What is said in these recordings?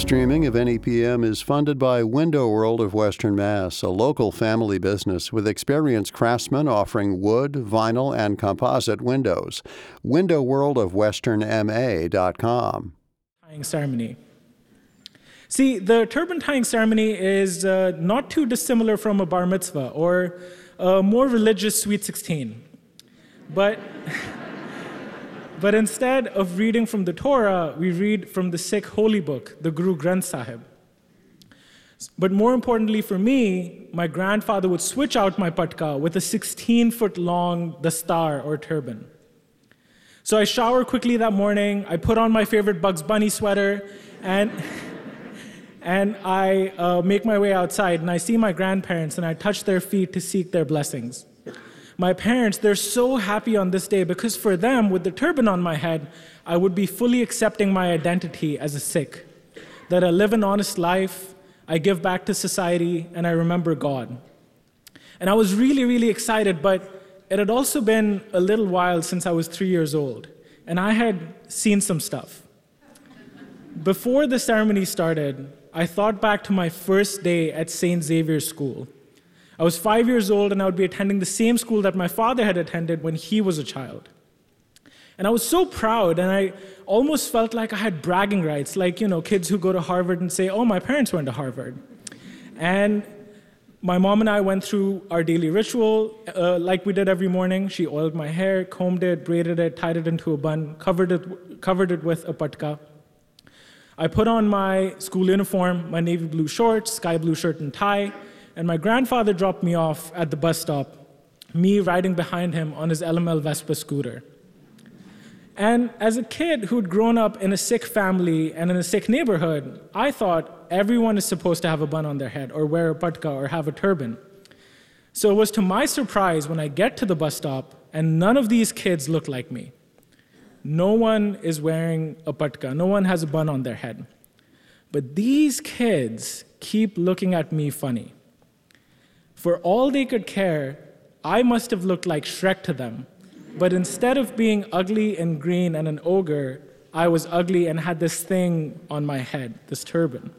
streaming of NEPM is funded by Window World of Western Mass, a local family business with experienced craftsmen offering wood, vinyl, and composite windows. WindowWorldOfWesternMA.com. Tying ceremony. See, the turban tying ceremony is not too dissimilar from a bar mitzvah or a more religious sweet 16. But instead of reading from the Torah, we read from the Sikh holy book, the Guru Granth Sahib. But more importantly for me, my grandfather would switch out my patka with a 16-foot-long dastar or turban. So I shower quickly that morning, I put on my favorite Bugs Bunny sweater, and I make my way outside, and I see my grandparents, and I touch their feet to seek their blessings. My parents, they're so happy on this day because for them, with the turban on my head, I would be fully accepting my identity as a Sikh, that I live an honest life, I give back to society, and I remember God. And I was really, really excited, but it had also been a little while since I was 3 years old, and I had seen some stuff. Before the ceremony started, I thought back to my first day at St. Xavier's School. I was 5 years old, and I would be attending the same school that my father had attended when he was a child. And I was so proud, and I almost felt like I had bragging rights, like, kids who go to Harvard and say, oh, my parents went to Harvard. And my mom and I went through our daily ritual like we did every morning. She oiled my hair, combed it, braided it, tied it into a bun, covered it with a patka. I put on my school uniform, my navy blue shorts, sky blue shirt and tie, and my grandfather dropped me off at the bus stop, me riding behind him on his LML Vespa scooter. And as a kid who'd grown up in a Sikh family and in a Sikh neighborhood, I thought everyone is supposed to have a bun on their head or wear a patka or have a turban. So it was to my surprise when I get to the bus stop and none of these kids look like me. No one is wearing a patka, no one has a bun on their head. But these kids keep looking at me funny. For all they could care, I must have looked like Shrek to them. But instead of being ugly and green and an ogre, I was ugly and had this thing on my head, this turban.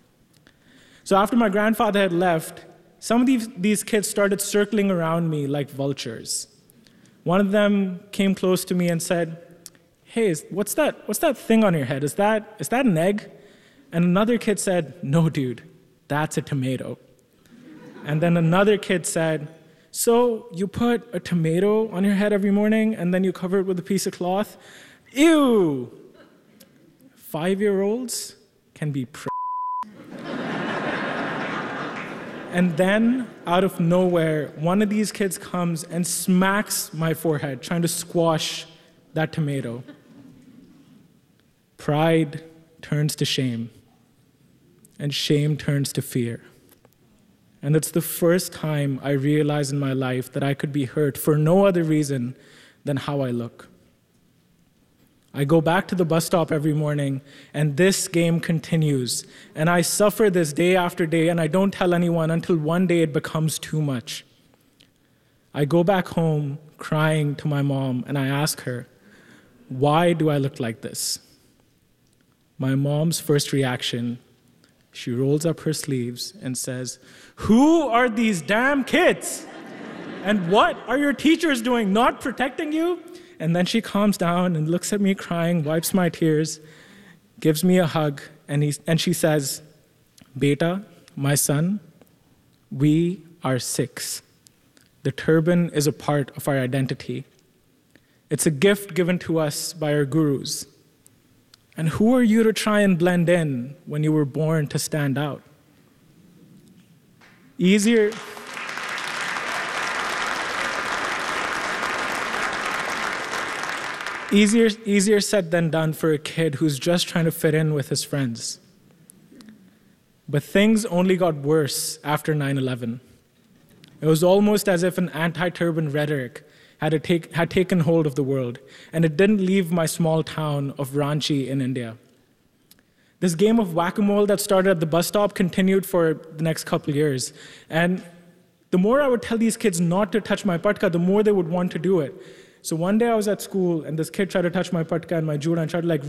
So after my grandfather had left, some of these kids started circling around me like vultures. One of them came close to me and said, hey, what's that thing on your head? Is that an egg? And another kid said, no, dude, that's a tomato. And then another kid said, so you put a tomato on your head every morning and then you cover it with a piece of cloth? Ew! 5-year-olds can be And then, out of nowhere, one of these kids comes and smacks my forehead, trying to squash that tomato. Pride turns to shame, and shame turns to fear. And it's the first time I realized in my life that I could be hurt for no other reason than how I look. I go back to the bus stop every morning, and this game continues. And I suffer this day after day, and I don't tell anyone until one day it becomes too much. I go back home crying to my mom, and I ask her, why do I look like this? My mom's first reaction, she rolls up her sleeves and says, who are these damn kids? And what are your teachers doing, not protecting you? And then she calms down and looks at me crying, wipes my tears, gives me a hug, and she says, Beta, my son, we are Sikhs. The turban is a part of our identity. It's a gift given to us by our gurus. And who are you to try and blend in when you were born to stand out? Easier said than done for a kid who's just trying to fit in with his friends. But things only got worse after 9/11. It was almost as if an anti-turban rhetoric had taken hold of the world, and it didn't leave my small town of Ranchi in India. This game of whack-a-mole that started at the bus stop continued for the next couple of years. And the more I would tell these kids not to touch my patka, the more they would want to do it. So one day I was at school, and this kid tried to touch my patka and my jura and tried to